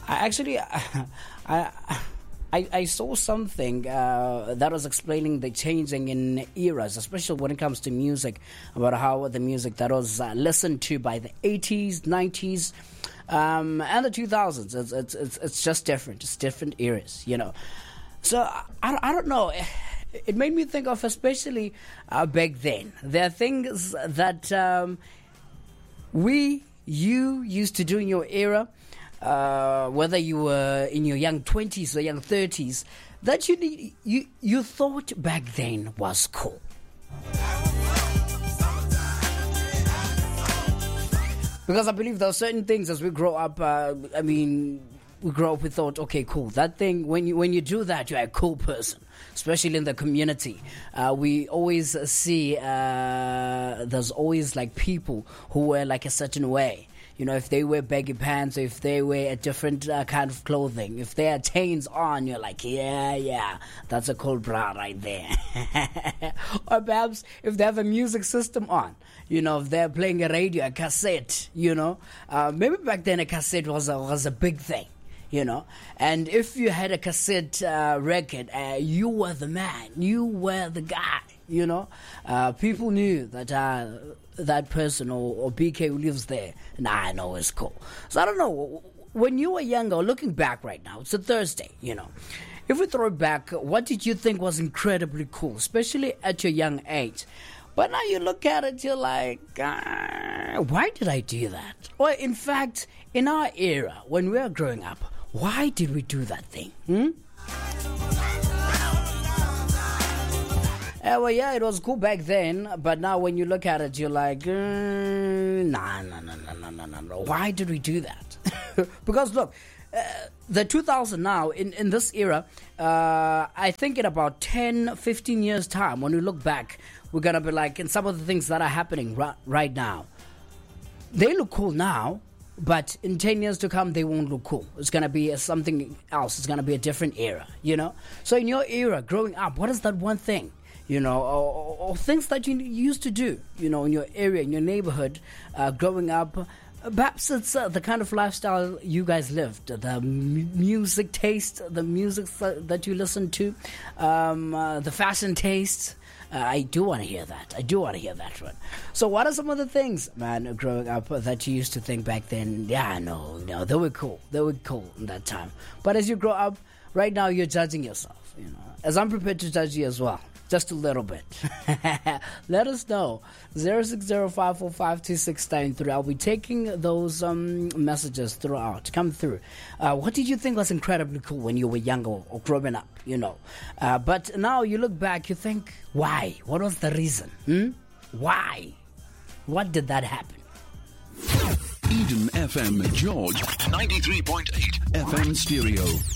I saw something that was explaining the changing in eras, especially when it comes to music, about how the music that was listened to by the 80s, 90s, and the 2000s, it's just different. It's different eras, you know. So I don't know. It made me think of, especially back then, there are things that you used to do in your era, whether you were in your young 20s or young 30s, that you thought back then was cool. Because I believe there are certain things as we grow up, we grow up, we thought, okay, cool. That thing, when you do that, you're a cool person, especially in the community. We always see there's always like people who wear like a certain way. You know, if they wear baggy pants, or if they wear a different kind of clothing, if they have chains on, you're like, yeah, that's a cool bra right there. Or perhaps if they have a music system on, you know, if they're playing a radio, a cassette, you know. Maybe back then a cassette was a big thing, you know. And if you had a cassette record, you were the man, you were the guy, you know. People knew that that person or BK who lives there, I know it's cool. So I don't know, when you were younger, looking back right now, it's a Thursday, you know. If we throw it back, what did you think was incredibly cool, especially at your young age? But now you look at it, you're like, why did I do that? Or in fact, in our era, when we were growing up, why did we do that thing? Well, yeah, it was cool back then, but now when you look at it, you're like, nah. Why did we do that? Because look, the 2000 now, in this era, I think in about 10, 15 years' time, when we look back, we're going to be like, in some of the things that are happening right now, they look cool now, but in 10 years to come, they won't look cool. It's going to be something else. It's going to be a different era, you know? So in your era, growing up, what is that one thing? You know, or things that you used to do, you know, in your area, in your neighborhood, growing up. Perhaps it's the kind of lifestyle you guys lived, the music taste, the music that you listen to, the fashion taste. I do want to hear that. One. So what are some of the things, man, growing up that you used to think back then, yeah, no, they were cool. They were cool in that time. But as you grow up, right now you're judging yourself, you know, as I'm prepared to judge you as well. Just a little bit. Let us know. 0605452693. I'll be taking those messages throughout. Come through. What did you think was incredibly cool when you were younger or growing up? You know. But now you look back, you think, why? What was the reason? Why? What did that happen? Eden FM George 93.8 FM stereo.